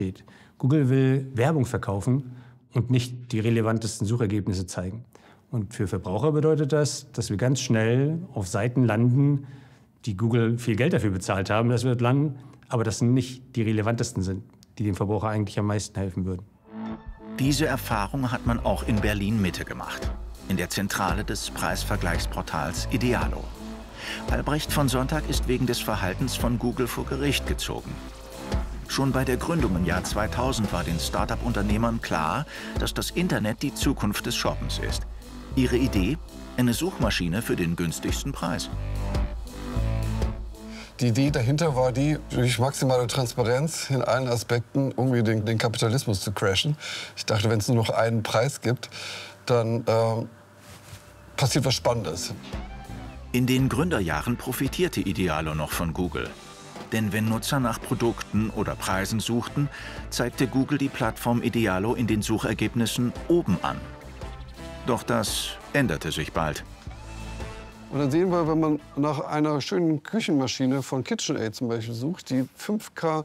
steht. Google will Werbung verkaufen und nicht die relevantesten Suchergebnisse zeigen. Und für Verbraucher bedeutet das, dass wir ganz schnell auf Seiten landen, die Google viel Geld dafür bezahlt haben, dass wir dort landen, aber das nicht die relevantesten sind, die dem Verbraucher eigentlich am meisten helfen würden. Diese Erfahrung hat man auch in Berlin-Mitte gemacht, in der Zentrale des Preisvergleichsportals Idealo. Albrecht von Sonntag ist wegen des Verhaltens von Google vor Gericht gezogen. Schon bei der Gründung im Jahr 2000 war den Start-up-Unternehmern klar, dass das Internet die Zukunft des Shoppens ist. Ihre Idee? Eine Suchmaschine für den günstigsten Preis. Die Idee dahinter war die, durch maximale Transparenz in allen Aspekten irgendwie den Kapitalismus zu crashen. Ich dachte, wenn es nur noch einen Preis gibt, dann passiert was Spannendes. In den Gründerjahren profitierte Idealo noch von Google. Denn wenn Nutzer nach Produkten oder Preisen suchten, zeigte Google die Plattform Idealo in den Suchergebnissen oben an. Doch das änderte sich bald. Und dann sehen wir, wenn man nach einer schönen Küchenmaschine von KitchenAid zum Beispiel sucht, die 5K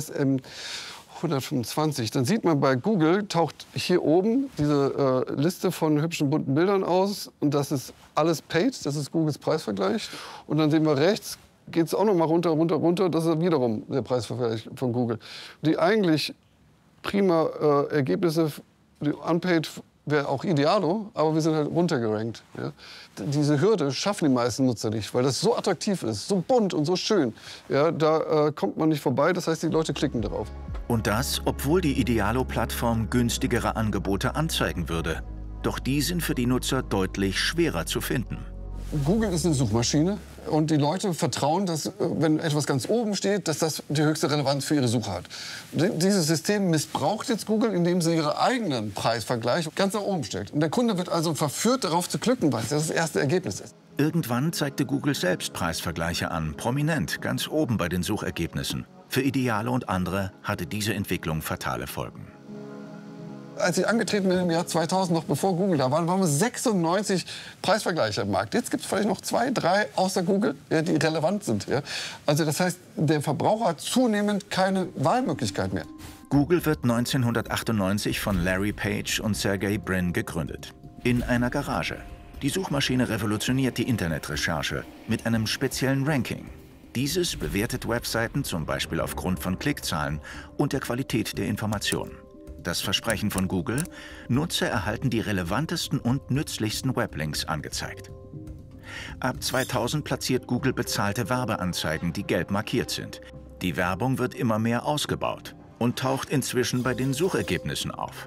SM125, dann sieht man bei Google, taucht hier oben diese Liste von hübschen bunten Bildern aus. Und das ist alles paid, das ist Googles Preisvergleich. Und dann sehen wir rechts, geht es auch noch mal runter, runter, runter. Das ist wiederum der Preisvergleich von Google. Die eigentlich prima Ergebnisse, die unpaid, wäre auch Idealo, aber wir sind halt runtergerankt. Ja. Diese Hürde schaffen die meisten Nutzer nicht, weil das so attraktiv ist, so bunt und so schön. Ja, da kommt man nicht vorbei, das heißt, die Leute klicken darauf. Und das, obwohl die Idealo-Plattform günstigere Angebote anzeigen würde. Doch die sind für die Nutzer deutlich schwerer zu finden. Google ist eine Suchmaschine und die Leute vertrauen, dass, wenn etwas ganz oben steht, dass das die höchste Relevanz für ihre Suche hat. Dieses System missbraucht jetzt Google, indem sie ihren eigenen Preisvergleich ganz nach oben stellt. Und der Kunde wird also verführt, darauf zu klicken, weil das erste Ergebnis ist. Irgendwann zeigte Google selbst Preisvergleiche an, prominent, ganz oben bei den Suchergebnissen. Für Idealo und andere hatte diese Entwicklung fatale Folgen. Als ich angetreten bin im Jahr 2000, noch bevor Google da war, waren wir 96 Preisvergleiche im Markt. Jetzt gibt es vielleicht noch 2, 3 außer Google, ja, die relevant sind. Ja. Also das heißt, der Verbraucher hat zunehmend keine Wahlmöglichkeit mehr. Google wird 1998 von Larry Page und Sergey Brin gegründet. In einer Garage. Die Suchmaschine revolutioniert die Internetrecherche mit einem speziellen Ranking. Dieses bewertet Webseiten zum Beispiel aufgrund von Klickzahlen und der Qualität der Informationen. Das Versprechen von Google: Nutzer erhalten die relevantesten und nützlichsten Weblinks angezeigt. Ab 2000 platziert Google bezahlte Werbeanzeigen, die gelb markiert sind. Die Werbung wird immer mehr ausgebaut und taucht inzwischen bei den Suchergebnissen auf.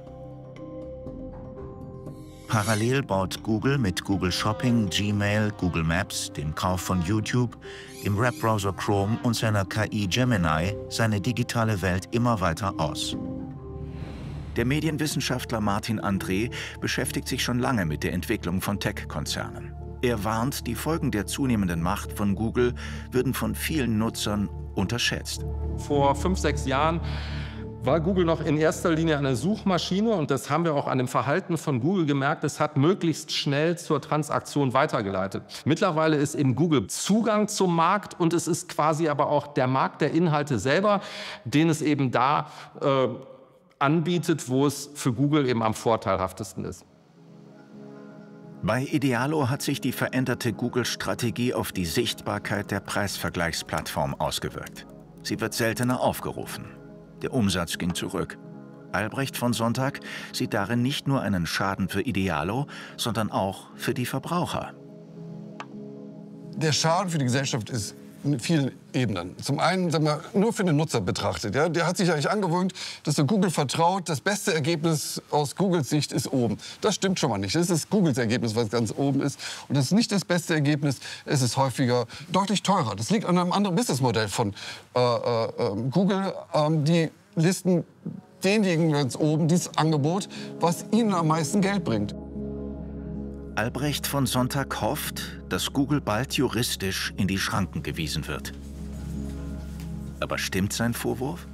Parallel baut Google mit Google Shopping, Gmail, Google Maps, dem Kauf von YouTube, dem Webbrowser Chrome und seiner KI Gemini seine digitale Welt immer weiter aus. Der Medienwissenschaftler Martin André beschäftigt sich schon lange mit der Entwicklung von Tech-Konzernen. Er warnt, die Folgen der zunehmenden Macht von Google würden von vielen Nutzern unterschätzt. Vor 5, 6 Jahren war Google noch in erster Linie eine Suchmaschine, und das haben wir auch an dem Verhalten von Google gemerkt. Es hat möglichst schnell zur Transaktion weitergeleitet. Mittlerweile ist eben Google Zugang zum Markt, und es ist quasi aber auch der Markt der Inhalte selber, den es eben da anbietet, wo es für Google eben am vorteilhaftesten ist. Bei Idealo hat sich die veränderte Google-Strategie auf die Sichtbarkeit der Preisvergleichsplattform ausgewirkt. Sie wird seltener aufgerufen. Der Umsatz ging zurück. Albrecht von Sonntag sieht darin nicht nur einen Schaden für Idealo, sondern auch für die Verbraucher. Der Schaden für die Gesellschaft ist in vielen Ebenen. Zum einen, sagen wir, nur für den Nutzer betrachtet. Ja, der hat sich eigentlich angewöhnt, dass er Google vertraut. Das beste Ergebnis aus Googles Sicht ist oben. Das stimmt schon mal nicht. Das ist Googles Ergebnis, was ganz oben ist. Und das ist nicht das beste Ergebnis. Es ist häufiger deutlich teurer. Das liegt an einem anderen Businessmodell von Google. Die listen denjenigen ganz oben dieses Angebot, was ihnen am meisten Geld bringt. Albrecht von Sonntag hofft, dass Google bald juristisch in die Schranken gewiesen wird. Aber stimmt sein Vorwurf?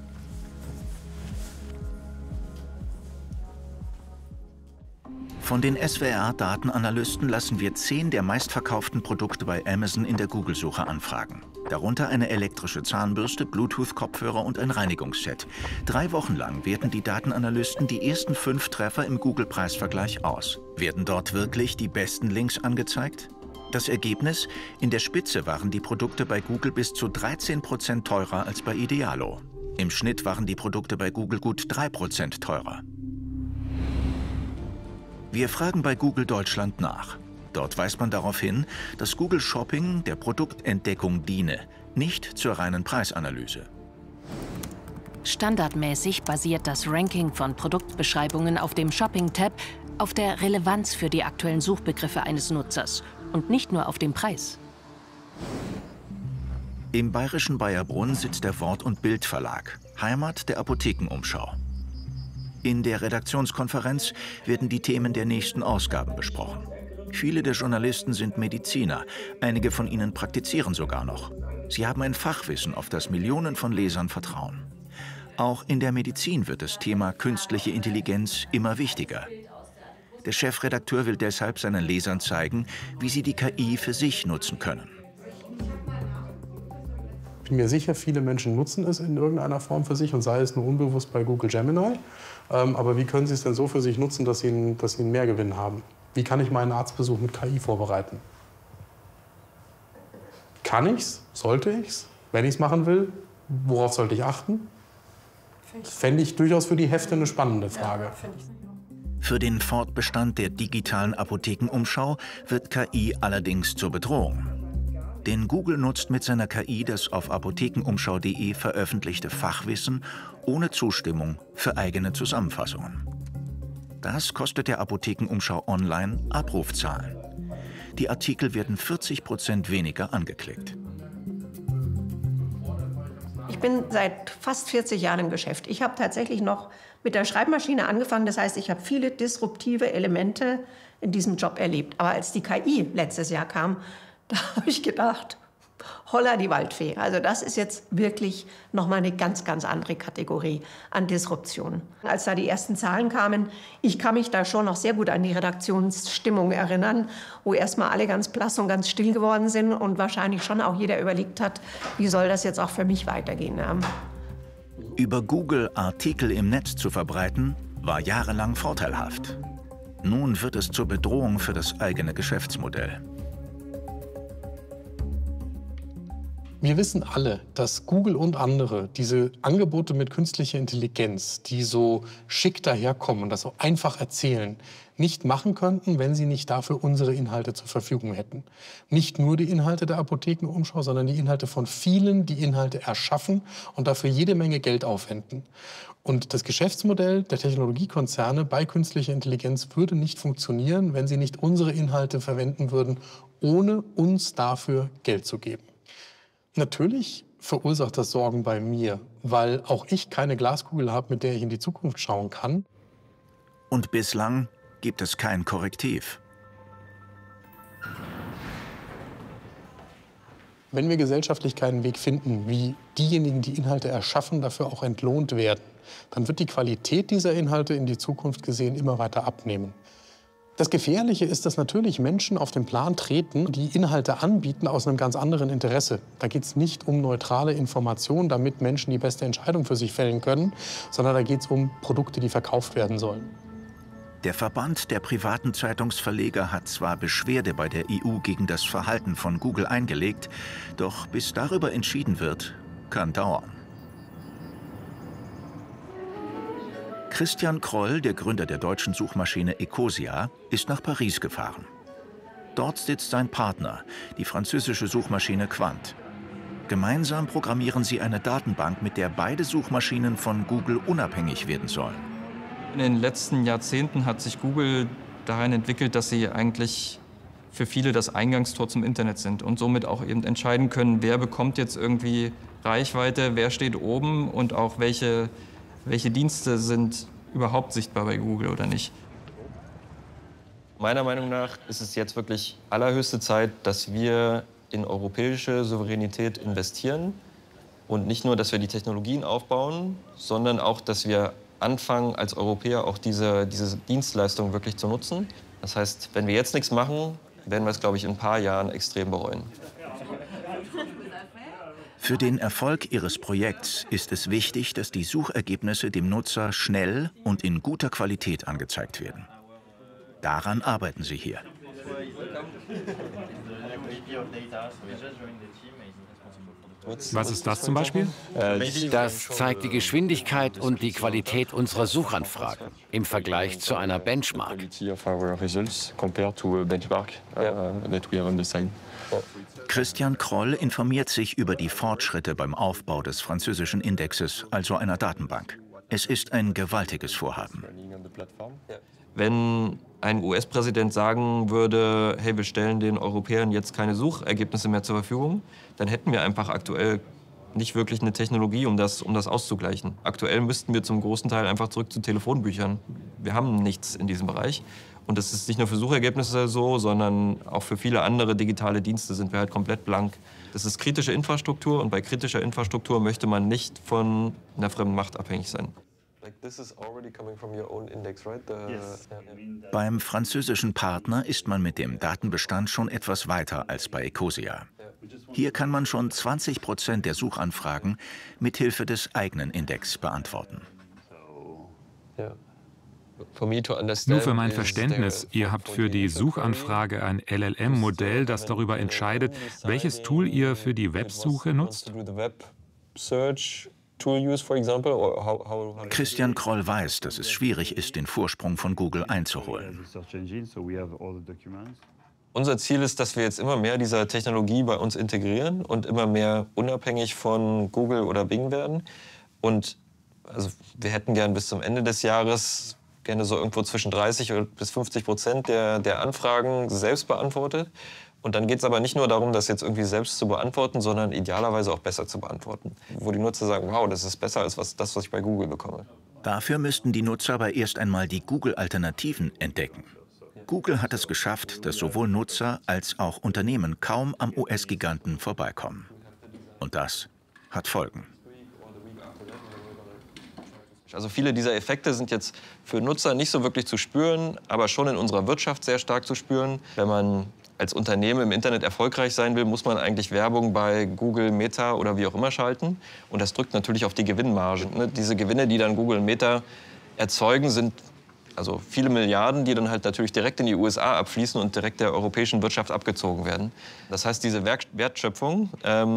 Von den SWR-Datenanalysten lassen wir 10 der meistverkauften Produkte bei Amazon in der Google-Suche anfragen. Darunter eine elektrische Zahnbürste, Bluetooth-Kopfhörer und ein Reinigungsset. 3 Wochen lang werten die Datenanalysten die ersten 5 Treffer im Google-Preisvergleich aus. Werden dort wirklich die besten Links angezeigt? Das Ergebnis? In der Spitze waren die Produkte bei Google bis zu 13% teurer als bei Idealo. Im Schnitt waren die Produkte bei Google gut 3% teurer. Wir fragen bei Google Deutschland nach. Dort weist man darauf hin, dass Google Shopping der Produktentdeckung diene, nicht zur reinen Preisanalyse. Standardmäßig basiert das Ranking von Produktbeschreibungen auf dem Shopping-Tab auf der Relevanz für die aktuellen Suchbegriffe eines Nutzers und nicht nur auf dem Preis. Im bayerischen Bayerbrunn sitzt der Wort- und Bild-Verlag, Heimat der Apothekenumschau. In der Redaktionskonferenz werden die Themen der nächsten Ausgaben besprochen. Viele der Journalisten sind Mediziner, einige von ihnen praktizieren sogar noch. Sie haben ein Fachwissen, auf das Millionen von Lesern vertrauen. Auch in der Medizin wird das Thema künstliche Intelligenz immer wichtiger. Der Chefredakteur will deshalb seinen Lesern zeigen, wie sie die KI für sich nutzen können. Ich bin mir sicher, viele Menschen nutzen es in irgendeiner Form für sich und sei es nur unbewusst bei Google Gemini. Aber wie können Sie es denn so für sich nutzen, dass Sie einen Mehrgewinn haben? Wie kann ich meinen Arztbesuch mit KI vorbereiten? Kann ich's? Sollte ich's? Wenn ich es machen will, worauf sollte ich achten? Fände ich durchaus für die Hefte eine spannende Frage. Ja, für den Fortbestand der digitalen Apothekenumschau wird KI allerdings zur Bedrohung. Denn Google nutzt mit seiner KI das auf apothekenumschau.de veröffentlichte Fachwissen ohne Zustimmung für eigene Zusammenfassungen. Das kostet der Apothekenumschau Online Abrufzahlen. Die Artikel werden 40% weniger angeklickt. Ich bin seit fast 40 Jahren im Geschäft. Ich habe tatsächlich noch mit der Schreibmaschine angefangen. Das heißt, ich habe viele disruptive Elemente in diesem Job erlebt. Aber als die KI letztes Jahr kam, da habe ich gedacht, holla die Waldfee. Also das ist jetzt wirklich nochmal eine ganz, ganz andere Kategorie an Disruption. Als da die ersten Zahlen kamen, ich kann mich da schon noch sehr gut an die Redaktionsstimmung erinnern, wo erstmal alle ganz blass und ganz still geworden sind und wahrscheinlich schon auch jeder überlegt hat, wie soll das jetzt auch für mich weitergehen. Über Google Artikel im Netz zu verbreiten, war jahrelang vorteilhaft. Nun wird es zur Bedrohung für das eigene Geschäftsmodell. Wir wissen alle, dass Google und andere diese Angebote mit künstlicher Intelligenz, die so schick daherkommen und das so einfach erzählen, nicht machen könnten, wenn sie nicht dafür unsere Inhalte zur Verfügung hätten. Nicht nur die Inhalte der Apothekenumschau, sondern die Inhalte von vielen, die Inhalte erschaffen und dafür jede Menge Geld aufwenden. Und das Geschäftsmodell der Technologiekonzerne bei künstlicher Intelligenz würde nicht funktionieren, wenn sie nicht unsere Inhalte verwenden würden, ohne uns dafür Geld zu geben. Natürlich verursacht das Sorgen bei mir, weil auch ich keine Glaskugel habe, mit der ich in die Zukunft schauen kann. Und bislang gibt es kein Korrektiv. Wenn wir gesellschaftlich keinen Weg finden, wie diejenigen, die Inhalte erschaffen, dafür auch entlohnt werden, dann wird die Qualität dieser Inhalte in die Zukunft gesehen immer weiter abnehmen. Das Gefährliche ist, dass natürlich Menschen auf den Plan treten, die Inhalte anbieten aus einem ganz anderen Interesse. Da geht es nicht um neutrale Information, damit Menschen die beste Entscheidung für sich fällen können, sondern da geht es um Produkte, die verkauft werden sollen. Der Verband der privaten Zeitungsverleger hat zwar Beschwerde bei der EU gegen das Verhalten von Google eingelegt, doch bis darüber entschieden wird, kann dauern. Christian Kroll, der Gründer der deutschen Suchmaschine Ecosia, ist nach Paris gefahren. Dort sitzt sein Partner, die französische Suchmaschine Qwant. Gemeinsam programmieren sie eine Datenbank, mit der beide Suchmaschinen von Google unabhängig werden sollen. In den letzten Jahrzehnten hat sich Google dahin entwickelt, dass sie eigentlich für viele das Eingangstor zum Internet sind und somit auch eben entscheiden können, wer bekommt jetzt irgendwie Reichweite, wer steht oben und auch welche Dienste sind überhaupt sichtbar bei Google oder nicht. Meiner Meinung nach ist es jetzt wirklich allerhöchste Zeit, dass wir in europäische Souveränität investieren. Und nicht nur, dass wir die Technologien aufbauen, sondern auch, dass wir anfangen, als Europäer auch diese Dienstleistung wirklich zu nutzen. Das heißt, wenn wir jetzt nichts machen, werden wir es, glaube ich, in ein paar Jahren extrem bereuen. Für den Erfolg Ihres Projekts ist es wichtig, dass die Suchergebnisse dem Nutzer schnell und in guter Qualität angezeigt werden. Daran arbeiten Sie hier. Was ist das zum Beispiel? Das zeigt die Geschwindigkeit und die Qualität unserer Suchanfragen im Vergleich zu einer Benchmark. Christian Kroll informiert sich über die Fortschritte beim Aufbau des französischen Indexes, also einer Datenbank. Es ist ein gewaltiges Vorhaben. Wenn ein US-Präsident sagen würde, hey, wir stellen den Europäern jetzt keine Suchergebnisse mehr zur Verfügung, dann hätten wir einfach aktuell nicht wirklich eine Technologie, um das auszugleichen. Aktuell müssten wir zum großen Teil einfach zurück zu Telefonbüchern. Wir haben nichts in diesem Bereich. Und das ist nicht nur für Suchergebnisse so, sondern auch für viele andere digitale Dienste sind wir halt komplett blank. Das ist kritische Infrastruktur und bei kritischer Infrastruktur möchte man nicht von einer fremden Macht abhängig sein. Beim französischen Partner ist man mit dem Datenbestand schon etwas weiter als bei Ecosia. Hier kann man schon 20% der Suchanfragen mithilfe des eigenen Index beantworten. Nur für mein Verständnis, ihr habt für die Suchanfrage ein LLM-Modell, das darüber entscheidet, welches Tool ihr für die Websuche nutzt? Christian Kroll weiß, dass es schwierig ist, den Vorsprung von Google einzuholen. Unser Ziel ist, dass wir jetzt immer mehr dieser Technologie bei uns integrieren und immer mehr unabhängig von Google oder Bing werden. Und also wir hätten gern bis zum Ende des Jahres gerne so irgendwo zwischen 30 bis 50% der Anfragen selbst beantwortet. Und dann geht es aber nicht nur darum, das jetzt irgendwie selbst zu beantworten, sondern idealerweise auch besser zu beantworten. Wo die Nutzer sagen, wow, das ist besser als das, was ich bei Google bekomme. Dafür müssten die Nutzer aber erst einmal die Google-Alternativen entdecken. Google hat es geschafft, dass sowohl Nutzer als auch Unternehmen kaum am US-Giganten vorbeikommen. Und das hat Folgen. Also viele dieser Effekte sind jetzt für Nutzer nicht so wirklich zu spüren, aber schon in unserer Wirtschaft sehr stark zu spüren. Wenn man als Unternehmen im Internet erfolgreich sein will, muss man eigentlich Werbung bei Google, Meta oder wie auch immer schalten. Und das drückt natürlich auf die Gewinnmargen. Diese Gewinne, die dann Google und Meta erzeugen, sind also viele Milliarden, die dann halt natürlich direkt in die USA abfließen und direkt der europäischen Wirtschaft abgezogen werden. Das heißt, diese Wertschöpfung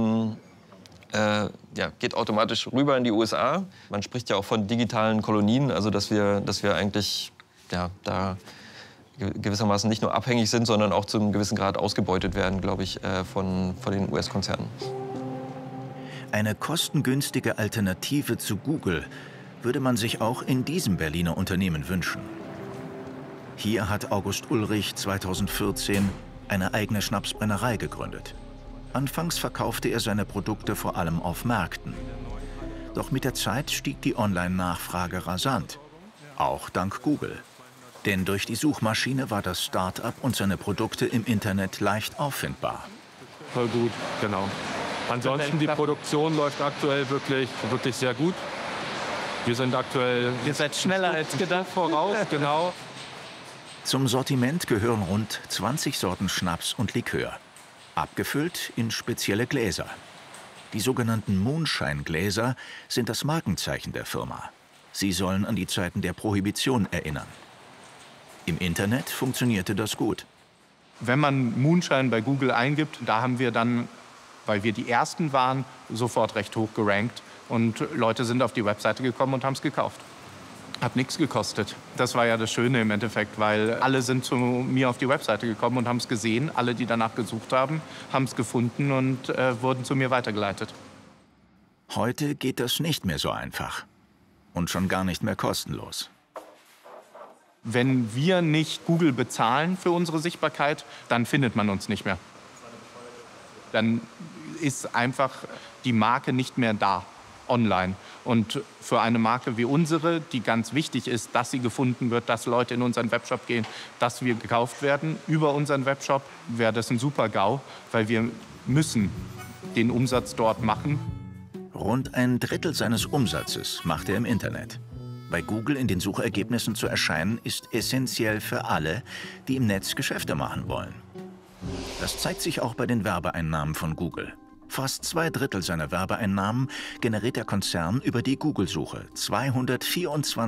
geht automatisch rüber in die USA. Man spricht ja auch von digitalen Kolonien, also dass wir eigentlich da gewissermaßen nicht nur abhängig sind, sondern auch zu einem gewissen Grad ausgebeutet werden, glaube ich, von den US-Konzernen. Eine kostengünstige Alternative zu Google würde man sich auch in diesem Berliner Unternehmen wünschen. Hier hat August Ulrich 2014 eine eigene Schnapsbrennerei gegründet. Anfangs verkaufte er seine Produkte vor allem auf Märkten. Doch mit der Zeit stieg die Online-Nachfrage rasant, auch dank Google. Denn durch die Suchmaschine war das Start-up und seine Produkte im Internet leicht auffindbar. Voll gut, genau. Ansonsten, die Produktion läuft aktuell wirklich sehr gut. Wir sind aktuell... Ihr seid schneller als gedacht. Voraus, genau. Zum Sortiment gehören rund 20 Sorten Schnaps und Likör. Abgefüllt in spezielle Gläser. Die sogenannten Moonshine-Gläser sind das Markenzeichen der Firma. Sie sollen an die Zeiten der Prohibition erinnern. Im Internet funktionierte das gut. Wenn man Moonshine bei Google eingibt, da haben wir dann, weil wir die Ersten waren, sofort recht hoch gerankt. Und Leute sind auf die Webseite gekommen und haben es gekauft. Hat nichts gekostet. Das war ja das Schöne im Endeffekt, weil alle sind zu mir auf die Webseite gekommen und haben es gesehen. Alle, die danach gesucht haben, haben es gefunden und wurden zu mir weitergeleitet. Heute geht das nicht mehr so einfach. Und schon gar nicht mehr kostenlos. Wenn wir nicht Google bezahlen für unsere Sichtbarkeit, dann findet man uns nicht mehr. Dann ist einfach die Marke nicht mehr da, online. Und für eine Marke wie unsere, die ganz wichtig ist, dass sie gefunden wird, dass Leute in unseren Webshop gehen, dass wir gekauft werden über unseren Webshop, wäre das ein Super-GAU, weil wir müssen den Umsatz dort machen. Rund ein Drittel seines Umsatzes macht er im Internet. Bei Google in den Suchergebnissen zu erscheinen, ist essentiell für alle, die im Netz Geschäfte machen wollen. Das zeigt sich auch bei den Werbeeinnahmen von Google. Fast 2/3 seiner Werbeeinnahmen generiert der Konzern über die Google-Suche. 224